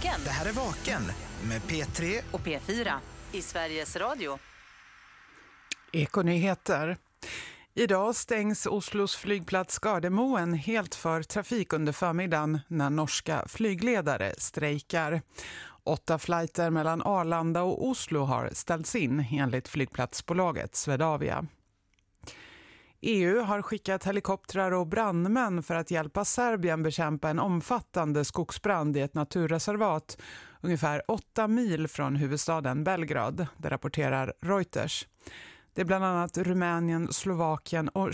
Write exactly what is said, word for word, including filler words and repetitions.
Vaken. Det här är Vaken med P tre och P fyra i Sveriges Radio. Ekonyheter. Idag stängs Oslos flygplats Gardermoen helt för trafik under förmiddagen när norska flygledare strejkar. Åtta flighter mellan Arlanda och Oslo har ställts in enligt flygplatsbolaget Swedavia. E U har skickat helikoptrar och brandmän för att hjälpa Serbien bekämpa en omfattande skogsbrand i ett naturreservat ungefär åtta mil från huvudstaden Belgrad, det rapporterar Reuters. Det är bland annat Rumänien, Slovakien och